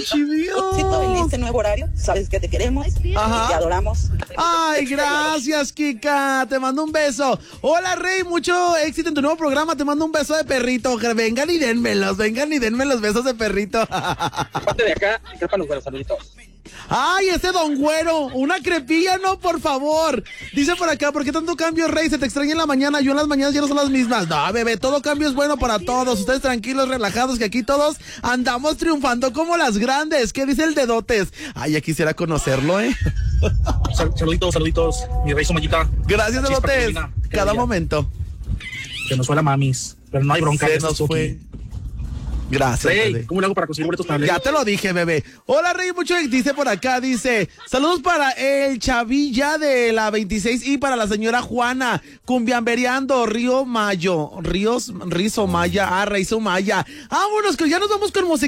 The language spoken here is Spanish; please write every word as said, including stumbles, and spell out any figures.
chivío. En este nuevo horario, sabes que te queremos. Ajá. Y te adoramos. Ay, gracias, Kika. Te mando un beso. Hola, Rey. Mucho éxito en tu nuevo programa. Te mando un beso de perrito. Vengan y denmelos. Vengan y denme los besos de perrito. Aparte de acá, crepa los buenos saluditos. Ay, ese don Güero. Una crepilla, no, por favor. Dice por acá, ¿por qué tanto cambio, Rey? Se te extraña en la mañana. Yo en las mañanas ya no son las mismas. No, bebé, todo cambio es bueno para todos. Ustedes tranquilos, relajados, que aquí todos andamos triunfando como las grandes. ¿Qué dice el dedotes? Ay, ya quisiera conocerlo, ¿eh? Saluditos, saluditos. Mi Rey Somayita. Gracias, dedotes. Cada momento. Se nos fue la mamis. Pero no hay bronca. Se nos fue. Gracias, Rey, bebé. ¿cómo le hago para conseguir boletos para el... Ya te lo dije, bebé. Hola, Rey, mucho dice por acá, dice, saludos para el Chavilla de la veintiséis y para la señora Juana, cumbiamberiando, Río Mayo, Ríos, Rizo Maya, ah, Rizo Maya. Vámonos, que ya nos vamos con música.